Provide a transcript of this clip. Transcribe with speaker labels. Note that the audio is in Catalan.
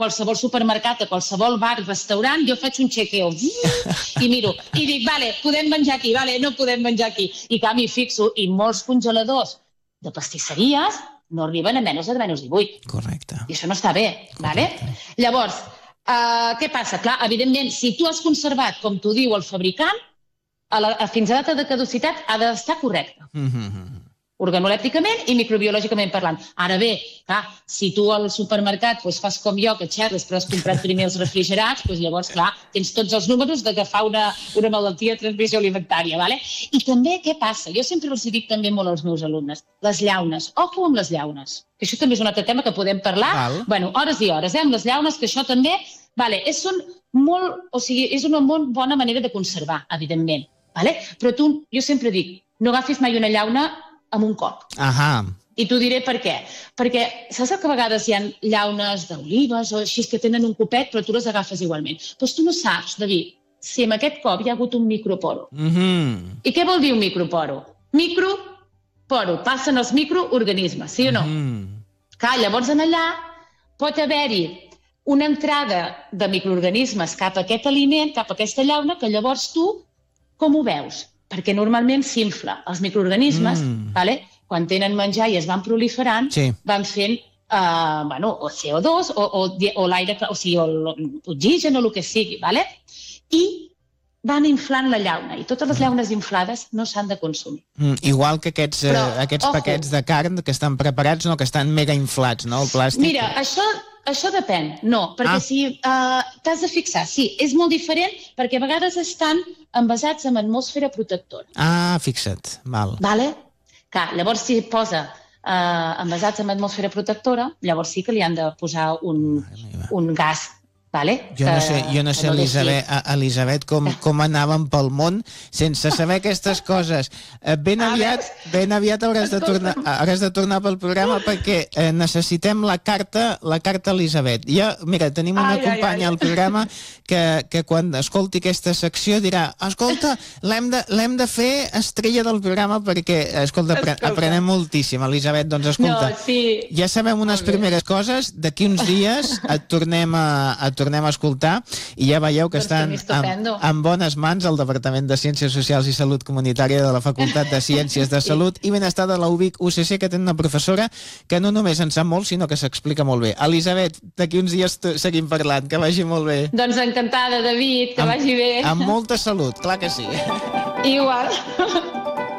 Speaker 1: qualsevol supermercat, a qualsevol bar, restaurant, jo faig un chequeo i miro, i dic, vale, podem menjar aquí, vale, no podem menjar aquí. I clar, m'hi fixo, i molts congeladors de pastisseries no arriben a menys de -18.
Speaker 2: Correcte.
Speaker 1: I això no està bé, vale? Llavors, què passa? Clar, evidentment, si tu has conservat, com t'ho diu el fabricant, fins a data de caducitat ha d'estar correcte. Organolèpticament i microbiològicament parlant. Ara bé, clar, si tu al supermercat fas com jo, que xerres, però has comprat primer els refrigerats, llavors, clar, tens tots els números d'agafar una malaltia de transmissió alimentària, vale? I també, què passa? Jo sempre els dic també molt als meus alumnes, les llaunes, ojo amb les llaunes, que això també és un altre tema que podem parlar, bueno, hores i hores, amb les llaunes, que això també, vale, és una molt bona manera de conservar, evidentment, vale? Però tu, jo sempre dic, no agafis mai una llauna amb un cop. I t'ho diré per què. Perquè saps que a vegades hi ha llaunes d'olives o així que tenen un copet, però tu les agafes igualment. Doncs tu no saps, David, si amb aquest cop hi ha hagut un microporo. I què vol dir un microporo? Microporo, passen els microorganismes, sí o no? Clar, llavors en allà pot haver-hi una entrada de microorganismes cap a aquest aliment, cap a aquesta llauna, que llavors tu com ho veus? Perquè normalment s'infla. Els microorganismes, quan tenen menjar i es van proliferant, van fent o CO2 o l'aire, o sigui, l'oxigen o el que sigui, i van inflant la llauna. I totes les llaunes inflades no s'han de consumir.
Speaker 2: Igual que aquests paquets de carn que estan preparats, no, que estan mega inflats, no, el plàstic.
Speaker 1: Mira, això depèn, no, perquè si t'has de fixar, sí, és molt diferent perquè a vegades estan envasats amb atmosfera protectora.
Speaker 2: Fixa't, val.
Speaker 1: Clar, llavors si posa envasats amb atmosfera protectora, llavors sí que li han de posar un gas.
Speaker 2: Jo no sé, Elisabet, com anàvem pel món sense saber aquestes coses. Ben aviat hauràs de tornar pel programa perquè necessitem la carta Elisabet. Mira, tenim una companya al programa que quan escolti aquesta secció dirà, escolta, l'hem de fer estrella del programa perquè, escolta, aprenem moltíssim, Elisabet. Doncs escolta, ja sabem unes primeres coses, d'aquí uns dies et tornem a escoltar i ja veieu que estan en bones mans al Departament de Ciències Socials i Salut Comunitària de la Facultat de Ciències de Salut i Benestar de la UVic UCC, que té una professora que no només en sap molt, sinó que s'explica molt bé. Elisabet, d'aquí uns dies seguim parlant, que vagi molt bé.
Speaker 1: Doncs encantada, David, que vagi bé.
Speaker 2: Amb molta salut, clar que sí.
Speaker 1: Igual.